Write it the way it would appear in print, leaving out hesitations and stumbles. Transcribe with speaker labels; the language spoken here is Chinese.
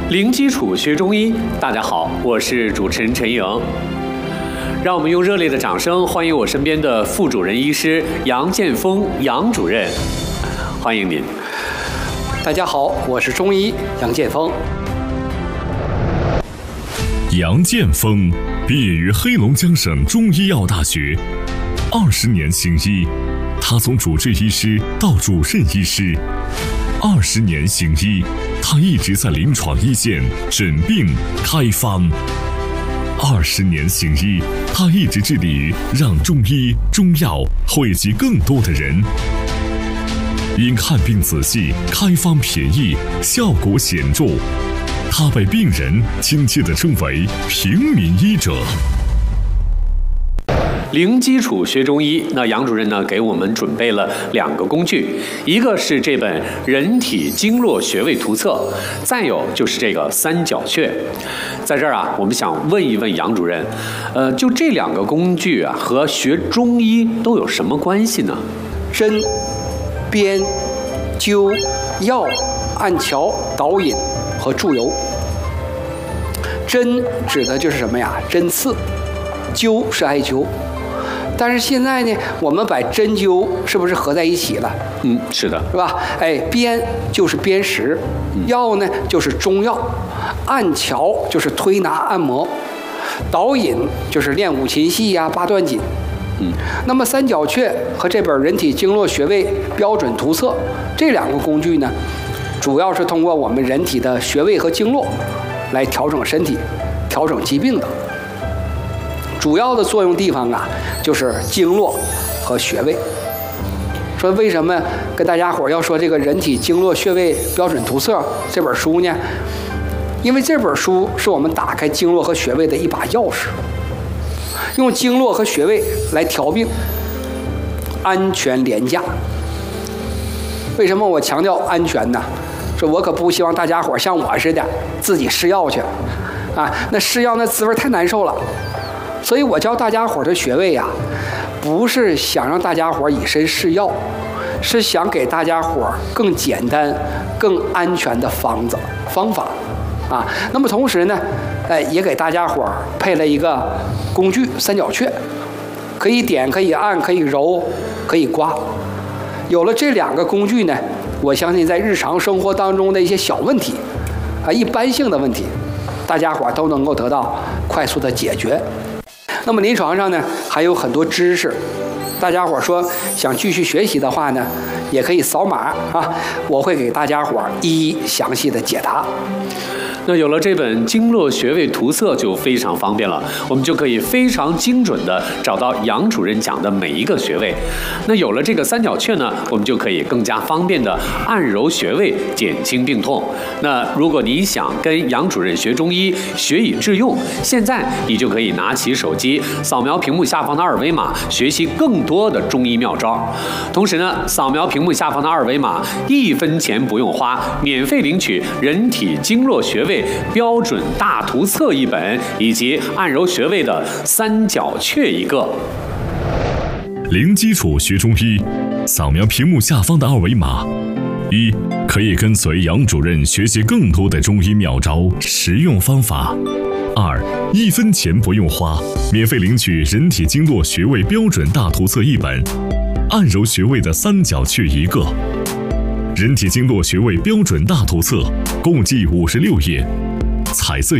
Speaker 1: 零基础学中医，大家好，我是主持人陈颖。让我们用热烈的掌声欢迎我身边的副主任医师杨建峰杨主任，欢迎您。
Speaker 2: 大家好，我是中医杨建峰。
Speaker 3: 杨建峰毕业于黑龙江省中医药大学，20年行医，他从主治医师到主任医师，20年行医，他一直在临床一线诊病开方。20年行医，他一直致力于让中医中药惠及更多的人。因看病仔细，开方便宜，效果显著，他被病人亲切地称为平民医者。
Speaker 1: 零基础学中医，那杨主任呢给我们准备了2个工具，一个是这本《人体经络穴位图册》，再有就是这个三角穴。在这儿啊，我们想问一问杨主任，就这2个工具啊，和学中医都有什么关系呢？
Speaker 2: 针、砭、灸、药、按跷、导引和注油。针指的就是什么呀？针刺。灸是艾灸。但是现在呢，我们把针灸是不是合在一起了？
Speaker 1: 是的，
Speaker 2: 是吧？砭就是砭石，药呢就是中药，按跷就是推拿按摩，导引就是练五禽戏呀、八段锦。那么三角穴和这本《人体经络穴位标准图册》这2个工具呢，主要是通过我们人体的穴位和经络来调整身体、调整疾病的。主要的作用地方啊，就是经络和穴位。说为什么跟大家伙要说这个《人体经络穴位标准图册》这本书呢？因为这本书是我们打开经络和穴位的一把钥匙，用经络和穴位来调病，安全廉价。为什么我强调安全呢？说我可不希望大家伙像我似的自己试药去啊，那试药那滋味太难受了。所以我教大家伙的穴位呀，不是想让大家伙以身试药，是想给大家伙更简单、更安全的方法啊。那么同时呢，也给大家伙配了一个工具三角穴，可以点、可以按、可以揉、可以刮。有了这2个工具呢，我相信在日常生活当中的一些小问题啊、一般性的问题，大家伙都能够得到快速的解决。那么临床上呢，还有很多知识，大家伙说想继续学习的话呢，也可以扫码啊，我会给大家伙一一详细的解答。
Speaker 1: 那有了这本经络穴位图册就非常方便了，我们就可以非常精准的找到杨主任讲的每一个穴位。那有了这个三角穴呢，我们就可以更加方便的按揉穴位，减轻病痛。那如果你想跟杨主任学中医，学以致用，现在你就可以拿起手机，扫描屏幕下方的2维码，学习更多的中医妙招。同时呢，扫描屏幕下方的2维码，1分钱不用花，免费领取《人体经络穴位标准大图册》1本，以及按揉穴位的三角穴1个。
Speaker 3: 零基础学中医，扫描屏幕下方的2维码，1可以跟随杨主任学习更多的中医妙招、实用方法；2 1分钱不用花，免费领取《人体经络穴位标准大图册》1本，按揉穴位的三角穴1个。人体经络穴位标准大图册共计56页，彩色